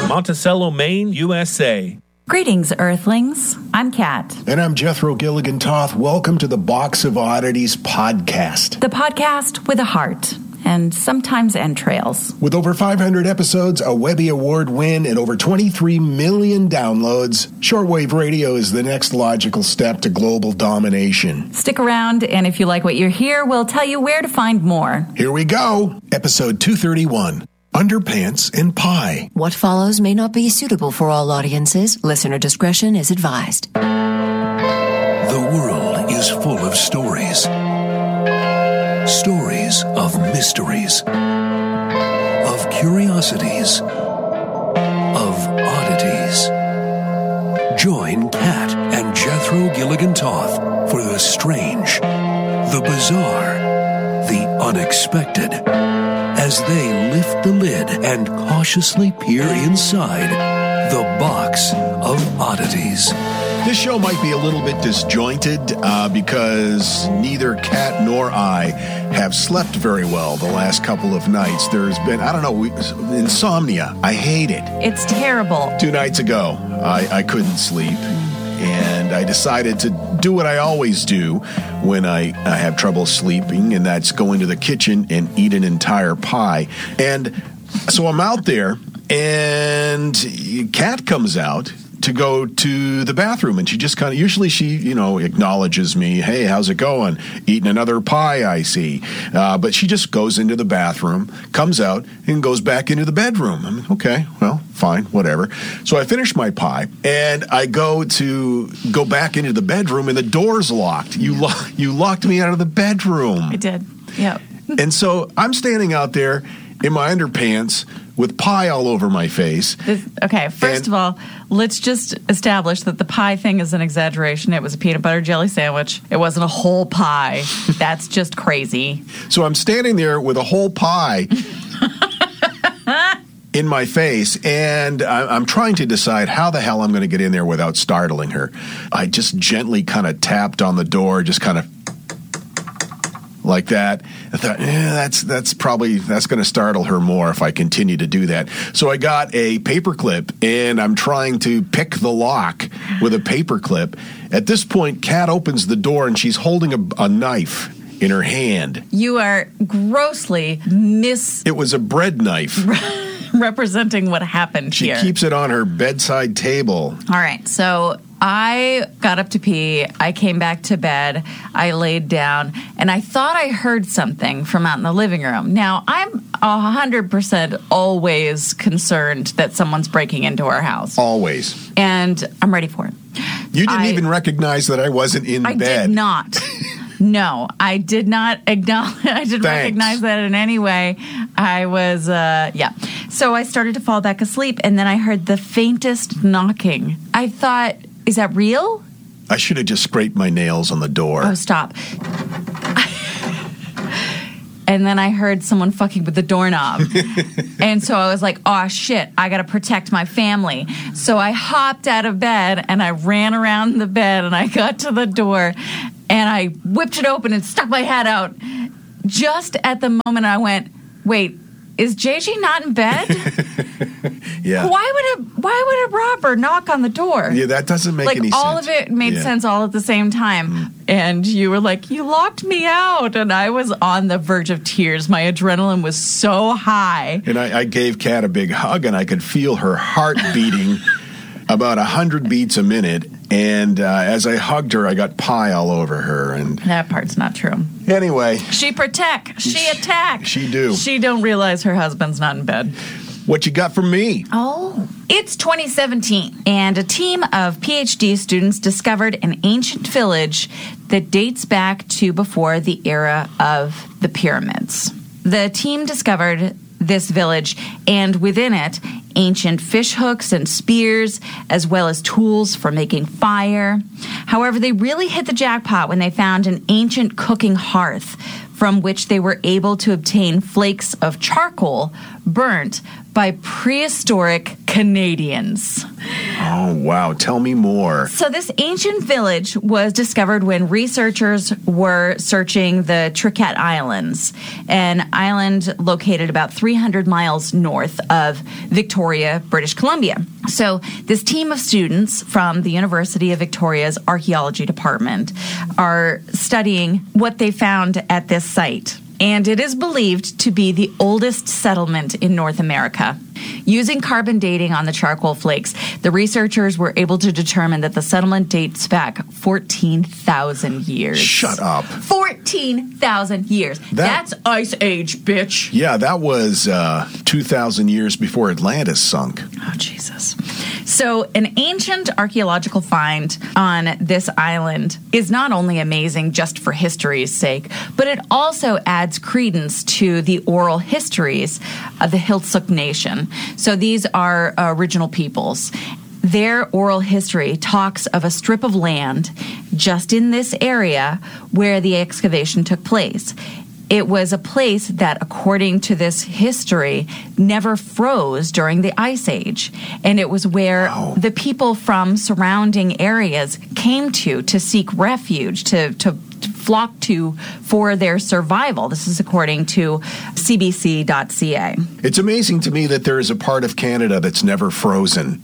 Monticello, Maine, USA. Greetings, Earthlings. I'm Kat. And I'm Jethro Gilligan Toth. Welcome to the Box of Oddities podcast. The podcast with a heart and sometimes entrails. With over 500 episodes, a Webby Award win, and over 23 million downloads, shortwave radio is the next logical step to global domination. Stick around, and if you like what you hear, we'll tell you where to find more. Here we go. Episode 231. Underpants and Pie. What follows may not be suitable for all audiences. Listener discretion is advised. The world is full of stories. Stories of mysteries, of curiosities, of oddities. Join Kat and Jethro Gilligan Toth for the strange, the bizarre, the unexpected, as they lift the lid and cautiously peer inside the Box of Oddities. This show might be a little bit disjointed because neither Kat nor I have slept very well the last couple of nights. There's been, insomnia. I hate it. It's terrible. 2 nights ago, I couldn't sleep, and I decided to do what I always do when I have trouble sleeping, and that's go into the kitchen and eat an entire pie. And so I'm out there, and Kat comes out to go to the bathroom, and she just kind of, usually she, acknowledges me, hey, how's it going? Eating another pie, I see. But she just goes into the bathroom, comes out, and goes back into the bedroom. I mean, okay, well, fine, whatever. So I finish my pie, and I go back into the bedroom, and the door's locked. You locked me out of the bedroom. I did, yep. And so I'm standing out there in my underpants with pie all over my face. Okay, first of all, let's just establish that the pie thing is an exaggeration. It was a peanut butter jelly sandwich. It wasn't a whole pie. That's just crazy. So I'm standing there with a whole pie in my face, and I'm trying to decide how the hell I'm going to get in there without startling her. I just gently kind of tapped on the door, just kind of like that. I thought, that's going to startle her more if I continue to do that. So I got a paperclip, and I'm trying to pick the lock with a paperclip. At this point, Kat opens the door, and she's holding a knife in her hand. You are grossly It was a bread knife. representing what happened here. She keeps it on her bedside table. All right, so I got up to pee. I came back to bed. I laid down, and I thought I heard something from out in the living room. Now, I'm 100% always concerned that someone's breaking into our house. Always. And I'm ready for it. You didn't even recognize that I wasn't in bed. I did not. No, I did not acknowledge. I didn't recognize that in any way. I was, So I started to fall back asleep, and then I heard the faintest knocking. I thought, is that real? I should have just scraped my nails on the door. Oh, stop. And then I heard someone fucking with the doorknob. And so I was like, oh, shit, I got to protect my family. So I hopped out of bed, and I ran around the bed, and I got to the door, and I whipped it open and stuck my head out. Just at the moment I went, wait, is JG not in bed? Yeah. Why would a robber knock on the door? Yeah, that doesn't make any sense. Like, all of it made sense all at the same time. Mm. And you were like, you locked me out. And I was on the verge of tears. My adrenaline was so high. And I gave Kat a big hug, and I could feel her heart beating about 100 beats a minute. And as I hugged her, I got pie all over her. And that part's not true. Anyway. She protect. She attack. She do. She don't realize her husband's not in bed. What you got from me? Oh, it's 2017, and a team of PhD students discovered an ancient village that dates back to before the era of the pyramids. The team discovered this village, and within it, ancient fish hooks and spears, as well as tools for making fire. However, they really hit the jackpot when they found an ancient cooking hearth from which they were able to obtain flakes of charcoal burnt by prehistoric Canadians. Oh, wow. Tell me more. So this ancient village was discovered when researchers were searching the Triquet Islands, an island located about 300 miles north of Victoria, British Columbia. So this team of students from the University of Victoria's Archaeology Department are studying what they found at this site. And it is believed to be the oldest settlement in North America. Using carbon dating on the charcoal flakes, the researchers were able to determine that the settlement dates back 14,000 years. Shut up. 14,000 years. That's Ice Age, bitch. Yeah, that was 2,000 years before Atlantis sunk. Oh, Jesus. So an ancient archaeological find on this island is not only amazing just for history's sake, but it also adds credence to the oral histories of the Hiltsuk Nation. So these are original peoples. Their oral history talks of a strip of land just in this area where the excavation took place. It was a place that, according to this history, never froze during the Ice Age. And it was where the people from surrounding areas came to seek refuge, to flock to for their survival. This is according to cbc.ca. It's amazing to me that there is a part of Canada that's never frozen.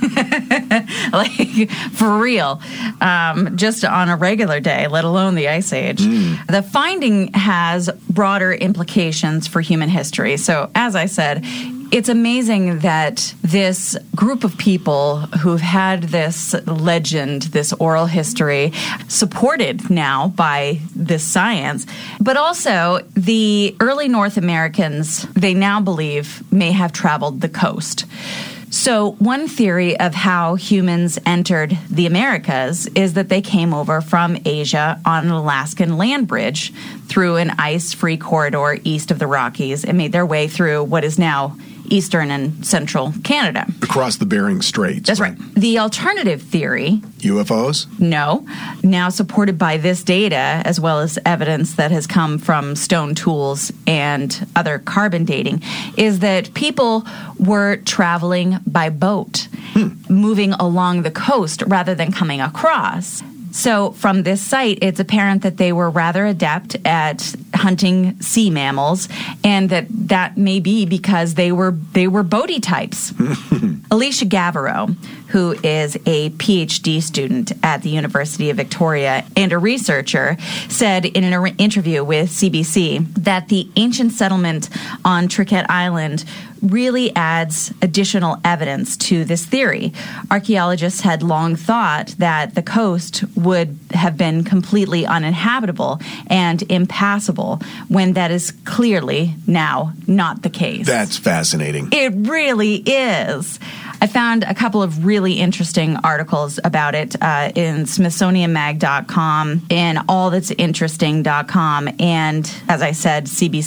Like, for real, just on a regular day, let alone the Ice Age. The finding has broader implications for human history. So, as I said, it's amazing that this group of people who've had this legend, this oral history, supported now by this science, but also the early North Americans, they now believe, may have traveled the coast. So one theory of how humans entered the Americas is that they came over from Asia on an Alaskan land bridge through an ice-free corridor east of the Rockies and made their way through what is now eastern and central Canada. Across the Bering Straits. That's right. The alternative theory... UFOs? No. Now supported by this data, as well as evidence that has come from stone tools and other carbon dating, is that people were traveling by boat, moving along the coast rather than coming across. So from this site, it's apparent that they were rather adept at hunting sea mammals, and that may be because they were boaty types. Alicia Gaverow, who is a PhD student at the University of Victoria and a researcher, said in an interview with CBC that the ancient settlement on Triquet Island really adds additional evidence to this theory. Archaeologists had long thought that the coast would have been completely uninhabitable and impassable, when that is clearly now not the case. That's fascinating. It really is. I found a couple of really interesting articles about it in SmithsonianMag.com and allthat'sinteresting.com and, as I said,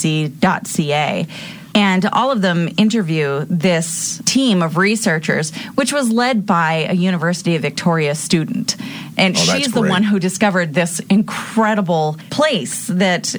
cbc.ca. And all of them interview this team of researchers, which was led by a University of Victoria student. And she's the one who discovered this incredible place that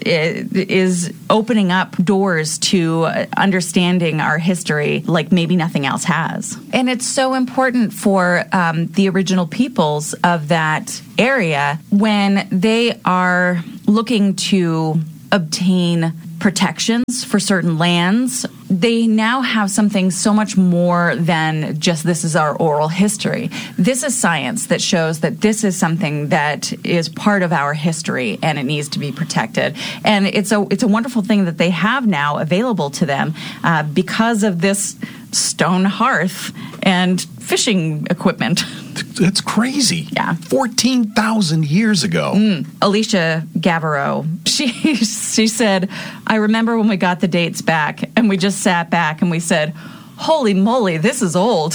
is opening up doors to understanding our history like maybe nothing else has. And it's so important for the original peoples of that area when they are looking to obtain protections for certain lands. They now have something so much more than just this is our oral history. This is science that shows that this is something that is part of our history and it needs to be protected. And it's a wonderful thing that they have now available to them because of this stone hearth and fishing equipment. That's crazy. Yeah. 14,000 years ago. Alicia Gaverow, she said, I remember when we got the dates back and we just sat back and we said, holy moly, this is old.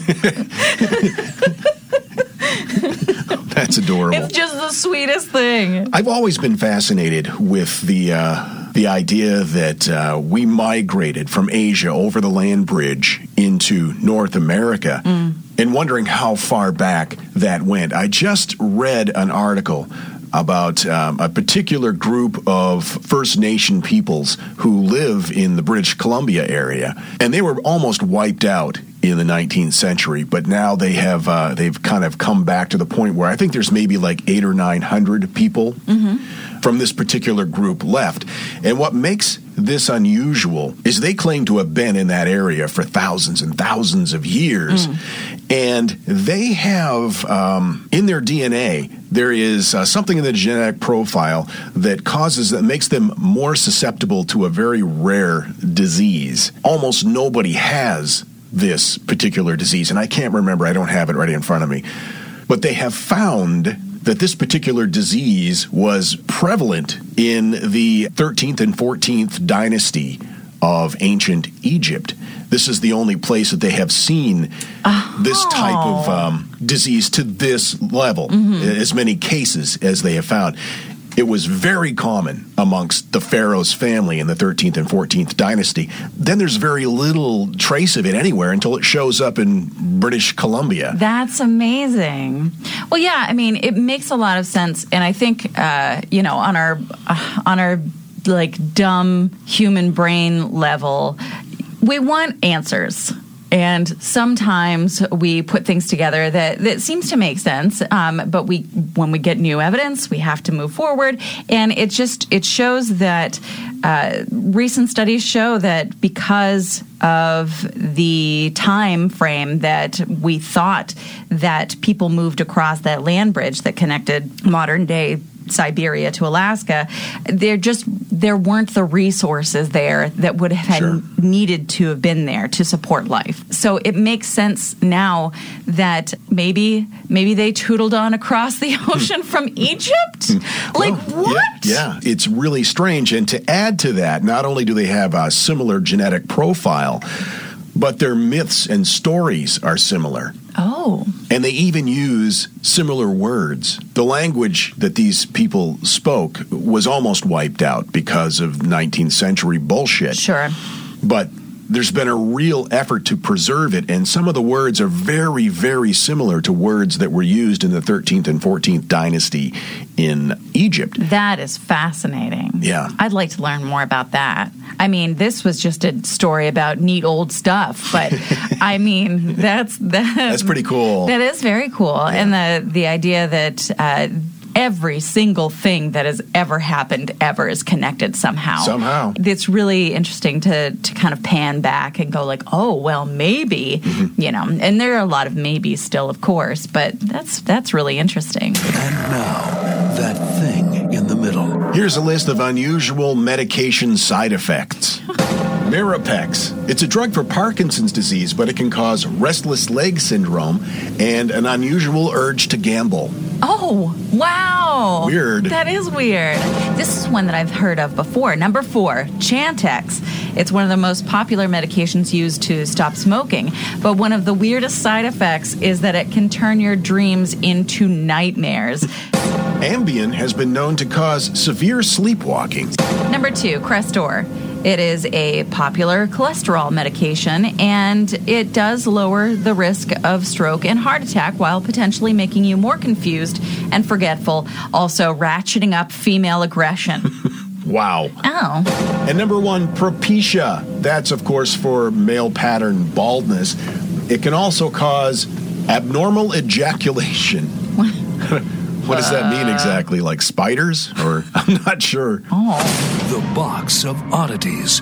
That's adorable. It's just the sweetest thing. I've always been fascinated with the idea that we migrated from Asia over the land bridge into North America and wondering how far back that went. I just read an article about a particular group of First Nation peoples who live in the British Columbia area, and they were almost wiped out in the 19th century, but now they've kind of come back to the point where I think there's maybe like 800 or 900 people from this particular group left. And what makes this unusual is they claim to have been in that area for thousands and thousands of years. And they have, in their DNA, there is something in the genetic profile that makes them more susceptible to a very rare disease. Almost nobody has this particular disease, and I can't remember, I don't have it right in front of me. But they have found that this particular disease was prevalent in the 13th and 14th dynasty of ancient Egypt. This is the only place that they have seen this type of disease to this level, as many cases as they have found. It was very common amongst the pharaoh's family in the 13th and 14th dynasty. Then there's very little trace of it anywhere until it shows up in British Columbia. That's amazing. Well, yeah, I mean, it makes a lot of sense, and I think on our like dumb human brain level, we want answers. And sometimes we put things together that seems to make sense, but when we get new evidence, we have to move forward. And it shows that recent studies show that because of the time frame that we thought that people moved across that land bridge that connected modern day Siberia to Alaska, there weren't the resources there that would have needed to have been there to support life. So it makes sense now that maybe they tootled on across the ocean from Egypt. Like, what? Yeah, it's really strange. And to add to that, not only do they have a similar genetic profile, but their myths and stories are similar. Oh. And they even use similar words. The language that these people spoke was almost wiped out because of 19th century bullshit. Sure. But there's been a real effort to preserve it, and some of the words are very, very similar to words that were used in the 13th and 14th dynasty in Egypt. That is fascinating. Yeah. I'd like to learn more about that. I mean, this was just a story about neat old stuff, but I mean, that's pretty cool. That is very cool. Yeah. And the idea that every single thing that has ever happened ever is connected somehow. It's really interesting to kind of pan back and go like, oh, well, maybe, and there are a lot of maybes still, of course, but that's really interesting. And now, that thing in the middle. Here's a list of unusual medication side effects. Mirapex. It's a drug for Parkinson's disease, but it can cause restless leg syndrome and an unusual urge to gamble. Oh, wow. Weird. That is weird. This is one that I've heard of before. Number 4, Chantix. It's one of the most popular medications used to stop smoking. But one of the weirdest side effects is that it can turn your dreams into nightmares. Ambien has been known to cause severe sleepwalking. Number 2, Crestor. It is a popular cholesterol medication, and it does lower the risk of stroke and heart attack while potentially making you more confused and forgetful, also ratcheting up female aggression. Wow. Oh. And number 1, Propecia. That's, of course, for male pattern baldness. It can also cause abnormal ejaculation. What does that mean exactly? Like spiders? Or I'm not sure. Oh. The Box of Oddities.